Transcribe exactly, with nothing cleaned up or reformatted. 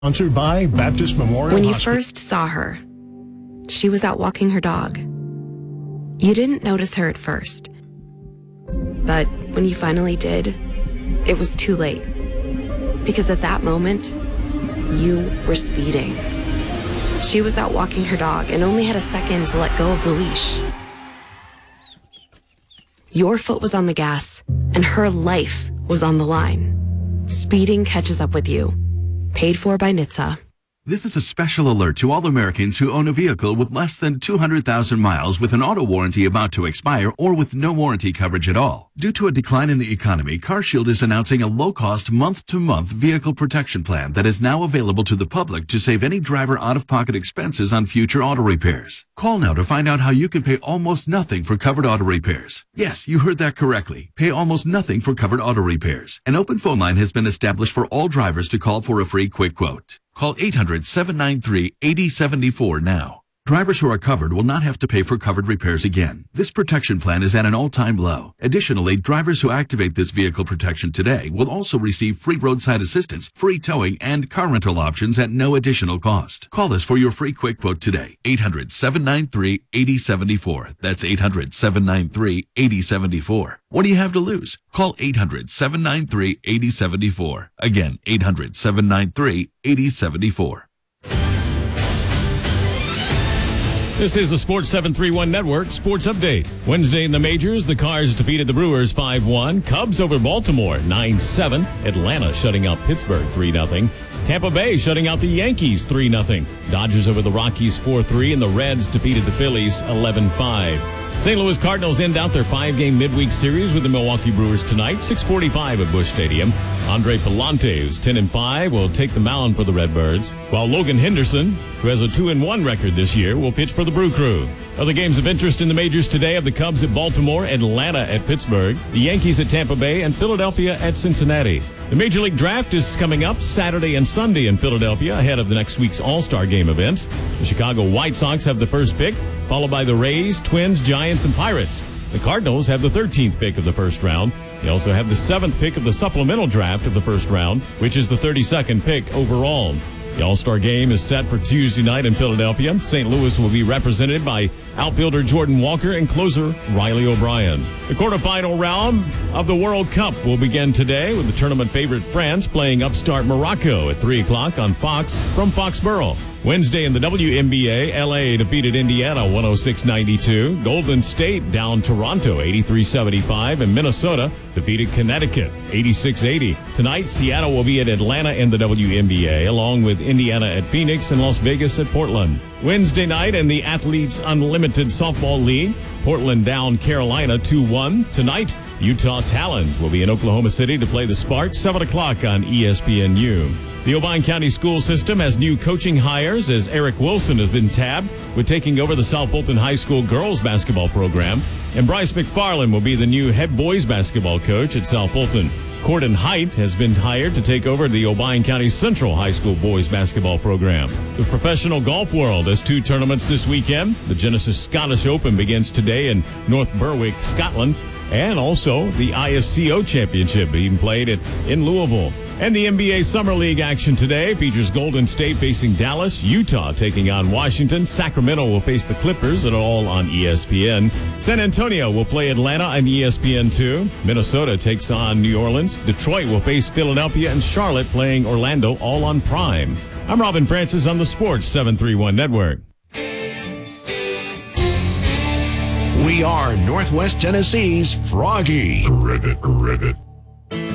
Sponsored by Baptist Memorial When you Hospital. first saw her, she was out walking her dog. You didn't notice her at first. But when you finally did, it was too late. Because at that moment, you were speeding. She was out walking her dog and only had a second to let go of the leash. Your foot was on the gas, and her life was on the line. Speeding catches up with you. Paid for by N H T S A. This is a special alert to all Americans who own a vehicle with less than two hundred thousand miles with an auto warranty about to expire or with no warranty coverage at all. Due to a decline in the economy, CarShield is announcing a low-cost month-to-month vehicle protection plan that is now available to the public to save any driver out-of-pocket expenses on future auto repairs. Call now to find out how you can pay almost nothing for covered auto repairs. Yes, you heard that correctly. Pay almost nothing for covered auto repairs. An open phone line has been established for all drivers to call for a free quick quote. Call eight hundred, seven nine three, eight zero seven four now. Drivers who are covered will not have to pay for covered repairs again. This protection plan is at an all-time low. Additionally, drivers who activate this vehicle protection today will also receive free roadside assistance, free towing, and car rental options at no additional cost. Call us for your free quick quote today. eight hundred, seven nine three, eight zero seven four. That's eight hundred, seven nine three, eight zero seven four. What do you have to lose? Call eight hundred, seven nine three, eight zero seven four. Again, eight hundred, seven nine three, eight zero seven four. This is the Sports seven three one Network Sports Update. Wednesday in the majors, the Cards defeated the Brewers five one. Cubs over Baltimore nine seven. Atlanta shutting out Pittsburgh three nothing. Tampa Bay shutting out the Yankees three nothing. Dodgers over the Rockies four three, and the Reds defeated the Phillies eleven five. Saint Louis Cardinals end out their five-game midweek series with the Milwaukee Brewers tonight, six forty-five at Busch Stadium. Andre Pallante, who's ten and five, will take the mound for the Redbirds, while Logan Henderson, who has a two and one record this year, will pitch for the Brew Crew. Other games of interest in the majors today have the Cubs at Baltimore, Atlanta at Pittsburgh, the Yankees at Tampa Bay, and Philadelphia at Cincinnati. The Major League Draft is coming up Saturday and Sunday in Philadelphia ahead of the next week's All-Star Game events. The Chicago White Sox have the first pick, followed by the Rays, Twins, Giants, and Pirates. The Cardinals have the thirteenth pick of the first round. They also have the seventh pick of the supplemental draft of the first round, which is the thirty-second pick overall. The All-Star Game is set for Tuesday night in Philadelphia. Saint Louis will be represented by outfielder Jordan Walker and closer Riley O'Brien. The quarterfinal round of the World Cup will begin today with the tournament favorite France playing upstart Morocco at three o'clock on Fox from Foxborough. Wednesday in the W N B A, L A defeated Indiana one oh six ninety-two. Golden State down Toronto eighty-three seventy-five, and Minnesota defeated Connecticut eighty-six eighty. Tonight, Seattle will be at Atlanta in the W N B A, along with Indiana at Phoenix and Las Vegas at Portland. Wednesday night in the Athletes Unlimited Softball League, Portland down Carolina two one. Tonight, Utah Talons will be in Oklahoma City to play the Sparks, seven o'clock on E S P N U. The Obion County School System has new coaching hires as Eric Wilson has been tabbed with taking over the South Fulton High School girls basketball program, and Bryce McFarland will be the new head boys basketball coach at South Fulton. Corden Height has been hired to take over the Obion County Central High School boys basketball program. The professional golf world has two tournaments this weekend. The Genesis Scottish Open begins today in North Berwick, Scotland, and also the I S C O Championship being played at, in Louisville. And the N B A Summer League action today features Golden State facing Dallas, Utah taking on Washington, Sacramento will face the Clippers, and all on E S P N. San Antonio will play Atlanta on E S P N two. Minnesota takes on New Orleans. Detroit will face Philadelphia, and Charlotte playing Orlando, all on Prime. I'm Robin Francis on the Sports seven three one Network. We are Northwest Tennessee's Froggy. Rivet, rivet.